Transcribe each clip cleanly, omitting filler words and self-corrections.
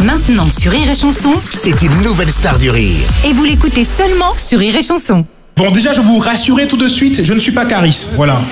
Maintenant sur Rire et Chanson, C'est une nouvelle star du rire. et vous l'écoutez seulement sur Rire et Chanson. Bon, déjà, je vais vous rassurer tout de suite, je ne suis pas Caris, voilà.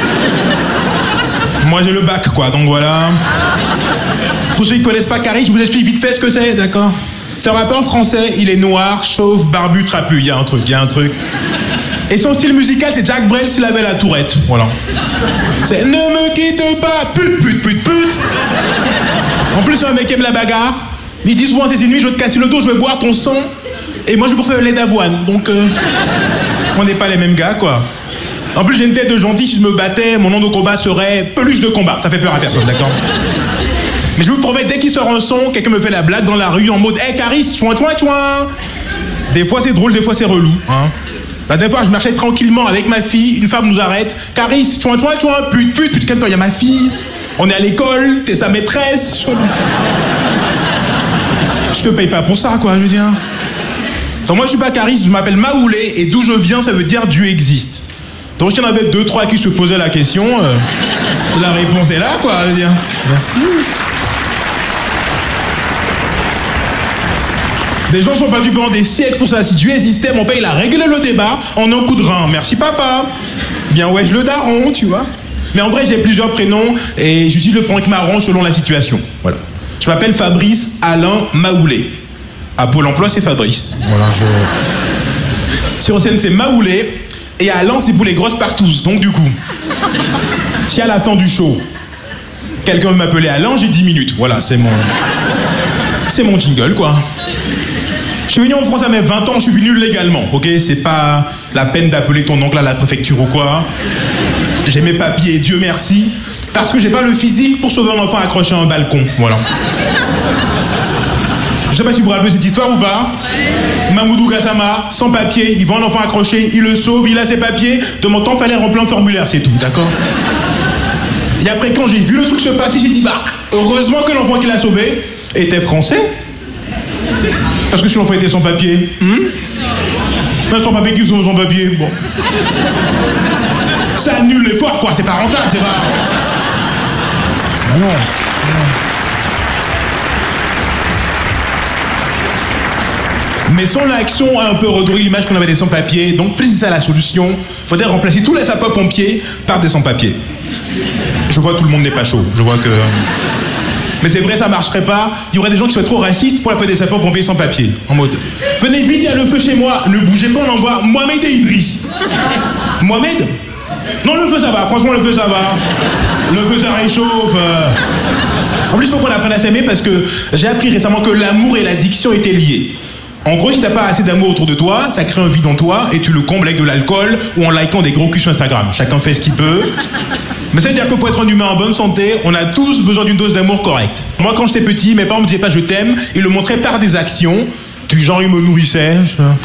Moi, j'ai le bac, quoi, donc voilà. Pour ceux qui ne connaissent pas Caris, je vous explique vite fait ce que c'est, d'accord? C'est un rappeur français, il est noir, chauve, barbu, trapu, il y a un truc. Et son style musical, c'est Jacques Brel s'il avait la tourette, voilà. C'est « Ne me quitte pas, pute. » En plus, c'est un mec qui aime la bagarre. Il dit souvent à ses ennemis, je vais te casser le dos, je vais boire ton sang. Et moi, je préfère le lait d'avoine, donc on n'est pas les mêmes gars, quoi. En plus, j'ai une tête de gentil, si je me battais, mon nom de combat serait Peluche de combat. Ça fait peur à personne, d'accord? Mais je vous promets, dès qu'il sort un son, quelqu'un me fait la blague dans la rue en mode « Hey, Caris, chouin. » Des fois, c'est drôle, des fois, c'est relou, hein. La dernière fois, je marchais tranquillement avec ma fille, une femme nous arrête. « Caris, chouin, pute, calme-toi, il y a ma fille. On est à l'école, t'es sa maîtresse. » Je te paye pas pour ça, quoi, je veux dire. Donc moi, je suis pas Caris, je m'appelle Maoulé, et d'où je viens, ça veut dire Dieu existe. Donc il y en avait 2-3 qui se posaient la question. La réponse est là, quoi, je veux dire. Merci. Les gens sont battus pendant des siècles pour ça. Si Dieu existait, mon père, il a réglé le débat en un coup de rein. Merci, papa. Bien, ouais, je le daron, tu vois. Mais en vrai, j'ai plusieurs prénoms, et j'utilise le prénom qui m'arrange selon la situation. Voilà. Je m'appelle Fabrice Alain Maoulé. À Pôle emploi, c'est Fabrice. Voilà, Sur scène, c'est Maoulé. Et Alain, c'est pour les grosses partouzes. Donc, du coup, si à la fin du show, quelqu'un veut m'appeler Alain, j'ai 10 minutes. Voilà, c'est mon jingle, quoi. Je suis venu en France à mes 20 ans, je suis venu légalement, ok? C'est pas la peine d'appeler ton oncle à la préfecture ou quoi. J'ai mes papiers, Dieu merci. Parce que j'ai pas le physique pour sauver un enfant accroché à un balcon, voilà. Je sais pas si vous vous rappelez cette histoire ou pas. Mamoudou Gassama, sans papier, il voit un enfant accroché, il le sauve, il a ses papiers. De mon temps, fallait remplir un formulaire, c'est tout, d'accord? Et après, quand j'ai vu le truc se passer, j'ai dit, bah, heureusement que l'enfant qui l'a sauvé était français. Parce que si l'enfant était sans papier, sans papier qui sauve sans papier, bon. Ça annule l'effort, quoi, c'est pas rentable, c'est pas... Non. Mais son action a un peu redoré l'image qu'on avait des sans-papiers, donc plus c'est ça la solution, faudrait remplacer tous les sapeurs-pompiers par des sans-papiers. Je vois que tout le monde n'est pas chaud, je vois que... Mais c'est vrai, ça marcherait pas, il y aurait des gens qui seraient trop racistes pour l'appeler des sapeurs-pompiers sans-papiers, en mode « Venez vite, il y a le feu chez moi, ne bougez pas, on envoie Mohamed et Idriss. » Mohamed? Non, le feu ça va, franchement le feu ça va. Le feu ça réchauffe. En plus, il faut qu'on apprenne à s'aimer parce que j'ai appris récemment que l'amour et l'addiction étaient liés. En gros, si t'as pas assez d'amour autour de toi, ça crée un vide en toi et tu le combles avec de l'alcool ou en likant des gros culs sur Instagram. Chacun fait ce qu'il peut. Mais ça veut dire que pour être un humain en bonne santé, on a tous besoin d'une dose d'amour correcte. Moi, quand j'étais petit, mes parents me disaient pas je t'aime, ils le montraient par des actions. Du genre, ils me nourrissaient.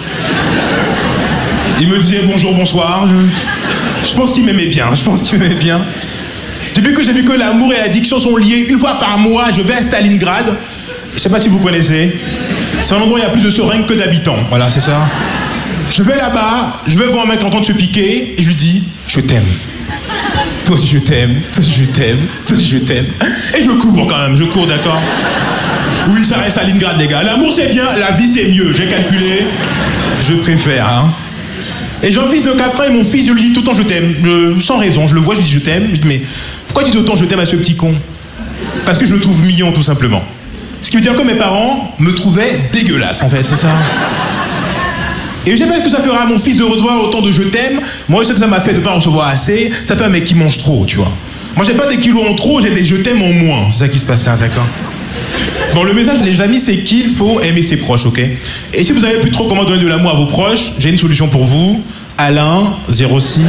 Ils me disaient bonjour, bonsoir. Je pense qu'ils m'aimaient bien, Depuis que j'ai vu que l'amour et l'addiction sont liés, une fois par mois, je vais à Stalingrad. Je sais pas si vous connaissez. C'est un endroit où il y a plus de seringues que d'habitants. Voilà, c'est ça. Je vais là-bas, je vais voir un mec en train de se piquer, et je lui dis, je t'aime. Toi aussi je t'aime, toi aussi je t'aime, toi aussi je t'aime. Et je cours quand même, d'accord? Oui, ça reste Stalingrad, les gars. L'amour c'est bien, la vie c'est mieux. J'ai calculé, je préfère, hein. Et j'ai un fils de 4 ans et mon fils, je lui dis tout le temps je t'aime. Sans raison, je le vois, je lui dis je t'aime. Je dis mais pourquoi tu dis autant je t'aime à ce petit con? Parce que je le trouve mignon tout simplement. Ce qui veut dire que mes parents me trouvaient dégueulasse en fait, c'est ça. Et je sais pas ce que ça fera à mon fils de recevoir autant de je t'aime. Moi je sais que ça m'a fait de pas en recevoir assez. Ça fait un mec qui mange trop, tu vois. Moi j'ai pas des kilos en trop, j'ai des je t'aime en moins. C'est ça qui se passe là, d'accord? Bon, le message, les amis, c'est qu'il faut aimer ses proches, ok? Et si vous avez plus trop comment donner de l'amour à vos proches, j'ai une solution pour vous. Alain, 06 19 18.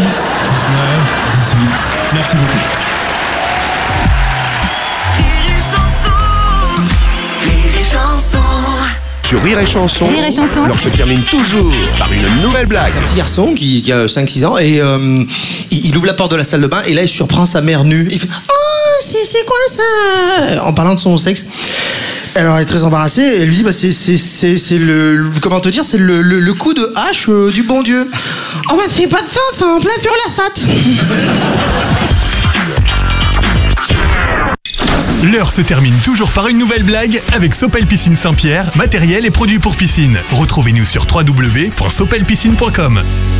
Merci beaucoup. Sur Rire et Chanson, Rire et Chanson. l'on se termine toujours par une nouvelle blague. C'est un petit garçon qui a 5-6 ans et il ouvre la porte de la salle de bain et là il surprend sa mère nue. Il fait « Oh, c'est quoi ça ?» en parlant de son sexe. Alors elle est très embarrassée et elle lui dit bah, c'est le comment te dire, c'est le coup de hache du bon Dieu. Oh bah c'est pas de sens, en plein sur la satte. L'heure se termine toujours par une nouvelle blague avec Sopel Piscine Saint-Pierre, matériel et produits pour piscine. Retrouvez-nous sur www.sopelpiscine.com.